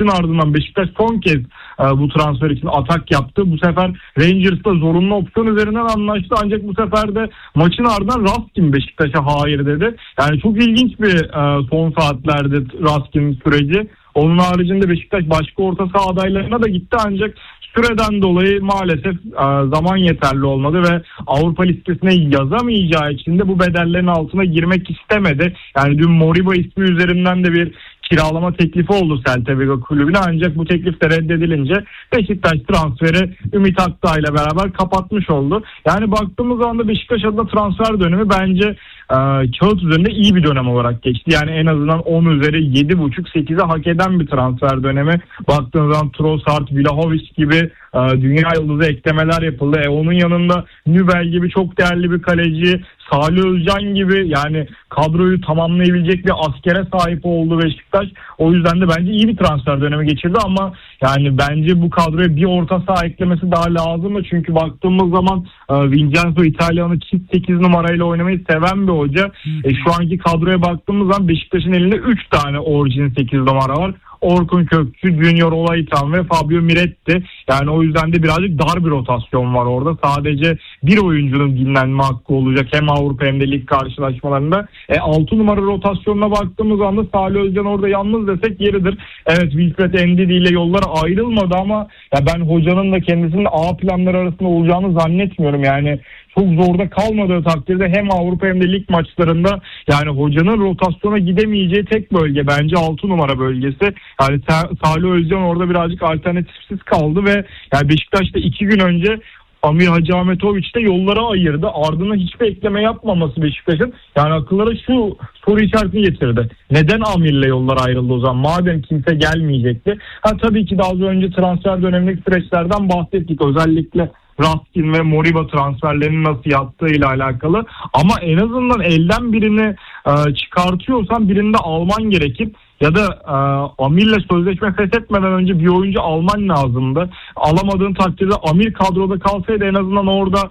maçın ardından Beşiktaş son kez bu transfer için atak yaptı. Bu sefer Rangers'ta zorunlu opsiyon üzerinden anlaştı. Ancak bu sefer de maçın ardından Raskin Beşiktaş'a hayır dedi. Yani çok ilginç bir son saatlerde Raskin'in süreci. Onun haricinde Beşiktaş başka orta saha adaylarına da gitti ancak süreden dolayı maalesef zaman yeterli olmadı ve Avrupa listesine yazamayacağı için de bu bedellerin altına girmek istemedi. Yani dün Moriba ismi üzerinden de bir kiralama teklifi oldu Celta Vigo kulübüne ancak bu teklif de reddedilince Beşiktaş transferi Ümit Akdağ ile beraber kapatmış oldu. Yani baktığımız anda Beşiktaş adına transfer dönemi bence kağıt üzerinde iyi bir dönem olarak geçti. Yani en azından 10 üzeri 7.5-8'e hak eden bir transfer dönemi. Baktığınız zaman Trossard, Vlahovic gibi dünya yıldızı eklemeler yapıldı. Onun yanında Nübel gibi çok değerli bir kaleci, Salih Özcan gibi yani kadroyu tamamlayabilecek bir askere sahip oldu Beşiktaş. O yüzden de bence iyi bir transfer dönemi geçirdi ama yani bence bu kadroya bir orta saha eklemesi daha lazım mı? Çünkü baktığımız zaman Vincenzo İtalyan'ı çift 8 numarayla oynamayı seven bir hoca. Şu anki kadroya baktığımız zaman Beşiktaş'ın elinde 3 tane orijin 8 numara var. Orkun Kökçü, Junior Olaitan ve Fabio Miretti. Yani o yüzden de birazcık dar bir rotasyon var orada. Sadece bir oyuncunun dinlenme hakkı olacak hem Avrupa hem de lig karşılaşmalarında. 6 numara rotasyonuna baktığımız anda Salih Özcan orada yalnız desek yeridir. Evet, Wilfred Ndidi ile yolları ayrılmadı ama ya ben hocanın da kendisinin A planları arasında olacağını zannetmiyorum. Yani çok zorda kalmadığı takdirde hem Avrupa hem de lig maçlarında yani hocanın rotasyona gidemeyeceği tek bölge bence 6 numara bölgesi. Yani Salih Özcan orada birazcık alternatifsiz kaldı ve yani Beşiktaş'ta 2 gün önce Amir Hacıahmetoviç de yollara ayırdı. Ardından hiçbir ekleme yapmaması Beşiktaş'ın yani akıllara şu soru işaretini getirdi. Neden Amir'le yollar ayrıldı o zaman? Madem kimse gelmeyecekti. Tabii ki daha az önce transfer dönemindeki süreçlerden bahsettik. Özellikle Raskin ve Moriba transferlerinin nasıl yattığıyla alakalı. Ama en azından elden birini çıkartıyorsan birini de alman gerekip ya da Amir'le sözleşme feshetmeden önce bir oyuncu alman lazımdı. Alamadığın takdirde Amir kadroda kalsaydı en azından orada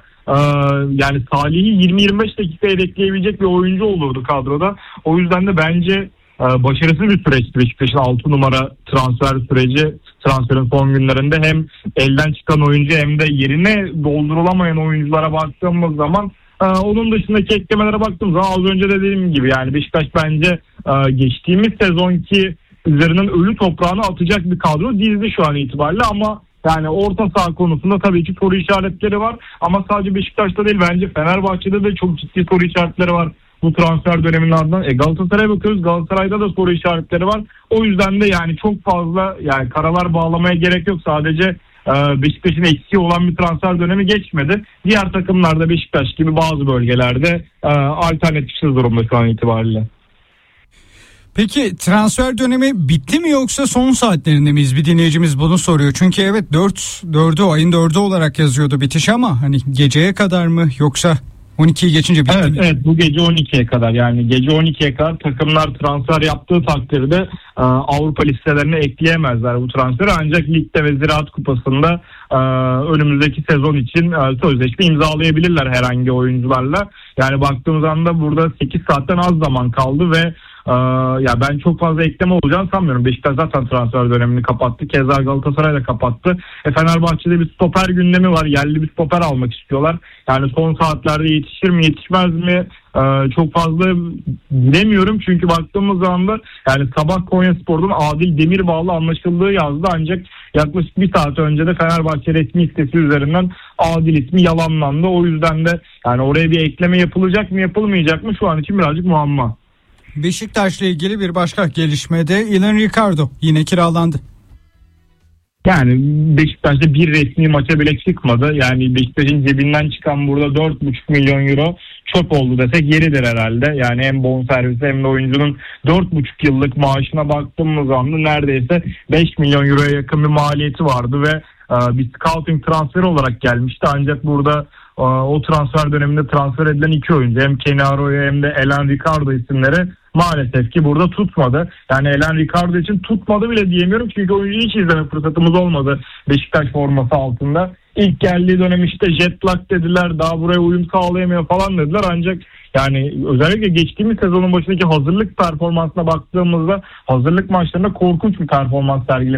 yani Salih'i 20-25 dakika yedekleyebilecek bir oyuncu olurdu kadroda. O yüzden de bence başarısız bir süreçti Beşiktaş'ın 6 numara transfer süreci. Transferin son günlerinde hem elden çıkan oyuncu hem de yerine doldurulamayan oyunculara baktığımız zaman onun dışındaki eklemelere baktığımız zaman az önce de dediğim gibi yani Beşiktaş bence geçtiğimiz sezonki üzerinden ölü toprağını atacak bir kadro dizdi şu an itibariyle ama yani orta saha konusunda tabii ki soru işaretleri var ama sadece Beşiktaş'ta değil bence Fenerbahçe'de de çok ciddi soru işaretleri var. Bu transfer döneminin ardından Galatasaray'a bakıyoruz. Galatasaray'da da soru işaretleri var. O yüzden de yani çok fazla yani karalar bağlamaya gerek yok. Sadece Beşiktaş'ın eksiği olan bir transfer dönemi geçmedi. Diğer takımlarda Beşiktaş gibi bazı bölgelerde alternatifsiz durumda şu an itibariyle. Peki transfer dönemi bitti mi yoksa son saatlerinde miyiz? Bir dinleyicimiz bunu soruyor. Çünkü evet ayın 4'ü olarak yazıyordu bitiş ama hani geceye kadar mı yoksa 12'yi geçince bitti mi? Evet bu gece 12'ye kadar yani gece 12'ye kadar takımlar transfer yaptığı takdirde Avrupa listelerine ekleyemezler bu transferi ancak ligde ve Ziraat Kupası'nda önümüzdeki sezon için sözleşme imzalayabilirler herhangi oyuncularla. Yani baktığımız anda burada 8 saatten az zaman kaldı ve ya ben çok fazla ekleme olacağını sanmıyorum. Beşiktaş zaten transfer dönemini kapattı. Keza Galatasaray da kapattı. Fenerbahçe'de bir stoper gündemi var. Yerli bir stoper almak istiyorlar. Yani son saatlerde yetişir mi yetişmez mi çok fazla bilemiyorum. Çünkü baktığımız anda yani sabah Konyaspor'dan Adil Demirbağ'la anlaşıldığı yazdı. Ancak yaklaşık bir saat önce de Fenerbahçe resmi sitesi üzerinden Adil ismi yalanlandı. O yüzden de yani oraya bir ekleme yapılacak mı yapılmayacak mı şu an için birazcık muamma. Beşiktaş'la ilgili bir başka gelişmede Ilan Ricardo yine kiralandı. Yani Beşiktaş'ta bir resmi maça bile çıkmadı. Yani Beşiktaş'ın cebinden çıkan burada 4,5 milyon euro çöp oldu desek yeridir herhalde. Yani hem bonservisi hem de oyuncunun 4,5 yıllık maaşına baktığımız anda neredeyse 5 milyon euroya yakın bir maliyeti vardı ve bir scouting transferi olarak gelmişti. Ancak burada o transfer döneminde transfer edilen iki oyuncu hem Kenny Arroyo hem de Ilan Ricardo isimleri maalesef ki burada tutmadı. Yani Ilan Ricardo için tutmadı bile diyemiyorum çünkü oyuncuyu hiç izleme fırsatımız olmadı Beşiktaş forması altında. İlk geldiği dönem işte jet lag dediler, daha buraya uyum sağlayamıyor falan dediler ancak yani özellikle geçtiğimiz sezonun başındaki hazırlık performansına baktığımızda hazırlık maçlarında korkunç bir performans sergilemiş.